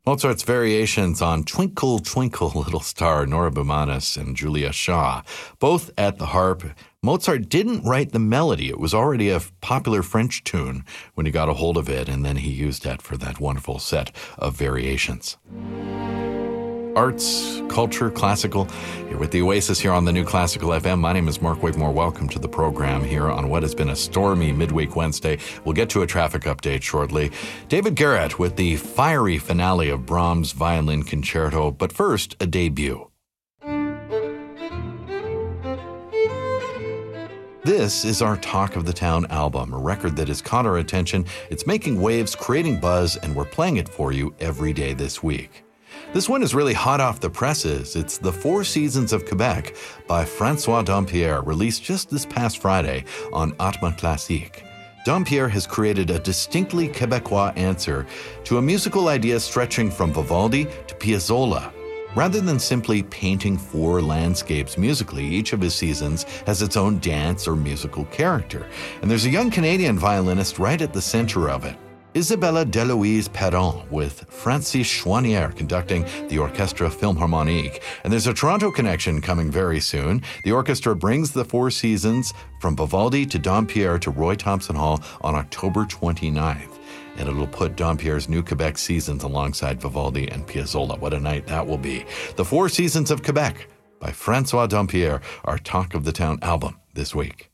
Mozart's variations on Twinkle, Twinkle, Little Star, Nora Bumanis and Julia Shaw, both at the harp. Mozart didn't write the melody. It was already a popular French tune when he got a hold of it, and then he used that for that wonderful set of variations. Arts, culture, classical. Here with the Oasis here on the New Classical FM. My name is Mark Whitmore. Welcome to the program here on what has been a stormy midweek Wednesday. We'll get to a traffic update shortly. David Garrett with the fiery finale of Brahms' Violin Concerto. But first, a debut. This is our Talk of the Town album, a record that has caught our attention. It's making waves, creating buzz, and we're playing it for you every day this week. This one is really hot off the presses. It's The Four Seasons of Quebec by François Dampierre, released just this past Friday on Atma Classique. Dampierre has created a distinctly Quebecois answer to a musical idea stretching from Vivaldi to Piazzolla. Rather than simply painting four landscapes musically, each of his seasons has its own dance or musical character. And there's a young Canadian violinist right at the center of it. Isabella Deloise Perron with Francis Chouanière conducting the Orchestre Philharmonique. And there's a Toronto connection coming very soon. The orchestra brings the Four Seasons from Vivaldi to Dampierre to Roy Thompson Hall on October 29th. And it'll put Dampierre's new Quebec seasons alongside Vivaldi and Piazzolla. What a night that will be. The Four Seasons of Quebec by François Dampierre, our Talk of the Town album this week.